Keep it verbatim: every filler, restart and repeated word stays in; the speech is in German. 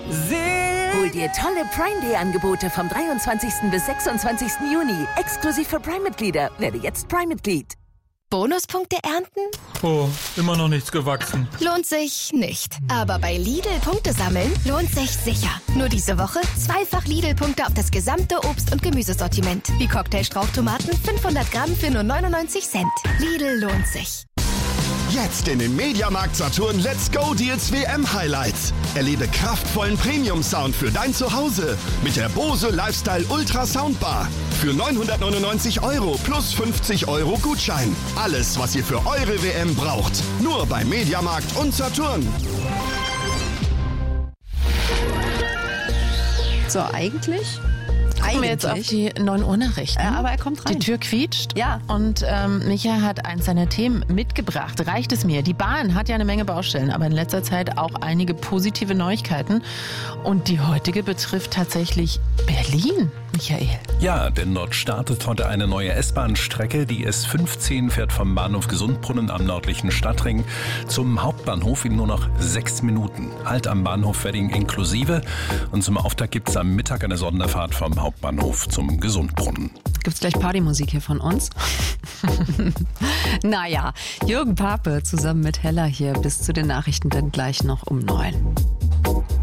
Hol dir tolle Prime Day Angebote vom dreiundzwanzigsten bis sechsundzwanzigsten Juni. Exklusiv für Prime-Mitglieder. Werde jetzt Prime-Mitglied. Bonuspunkte ernten? Oh, immer noch nichts gewachsen. Lohnt sich nicht. Aber bei Lidl Punkte sammeln lohnt sich sicher. Nur diese Woche zweifach Lidl-Punkte auf das gesamte Obst- und Gemüsesortiment. Wie Cocktailstrauchtomaten fünfhundert Gramm für nur neunundneunzig Cent. Lidl lohnt sich. Jetzt in den Mediamarkt Saturn Let's Go Deals W M Highlights. Erlebe kraftvollen Premium-Sound für dein Zuhause mit der Bose Lifestyle Ultra Soundbar. Für neunhundertneunundneunzig Euro plus fünfzig Euro Gutschein. Alles, was ihr für eure W M braucht. Nur bei Mediamarkt und Saturn. So, eigentlich... Gucken wir jetzt auf die neun Uhr Nachrichten. Ja, aber er kommt rein. Die Tür quietscht. Ja. Und ähm, Micha hat eins seiner Themen mitgebracht. Reicht es mir? Die Bahn hat ja eine Menge Baustellen, aber in letzter Zeit auch einige positive Neuigkeiten. Und die heutige betrifft tatsächlich Berlin, Michael. Ja, denn dort startet heute eine neue S-Bahn-Strecke. Die S fünfzehn fährt vom Bahnhof Gesundbrunnen am nördlichen Stadtring zum Hauptbahnhof in nur noch sechs Minuten. Halt am Bahnhof Wedding inklusive. Und zum Auftakt gibt es am Mittag eine Sonderfahrt vom Hauptbahnhof Hauptbahnhof zum Gesundbrunnen. Gibt's gleich Partymusik hier von uns? Naja, Jürgen Pape zusammen mit Hella hier bis zu den Nachrichten dann gleich noch um neun.